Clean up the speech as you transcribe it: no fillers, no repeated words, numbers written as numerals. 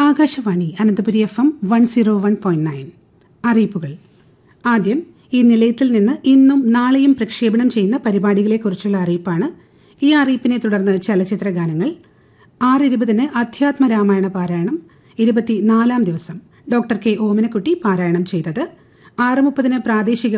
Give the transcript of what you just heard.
Akashvani Ananthapuri FM 101.9. അറിയിപ്പുകൾ. ആദ്യം ഈ നിലയത്തിൽ നിന്ന് ഇന്നും നാളെയും പ്രക്ഷേപണം ചെയ്യുന്ന പരിപാടികളെക്കുറിച്ചുള്ള അറിയിപ്പാണ്. ഈ അറിയിപ്പിനെ തുടർന്ന് ചലച്ചിത്ര ഗാനങ്ങൾ. 6:20 അധ്യാത്മരാമായണ പാരായണം 24-ാം ദിവസം ഡോക്ടർ കെ ഓമനക്കുട്ടി പാരായണം ചെയ്തത്. 6:30 പ്രാദേശിക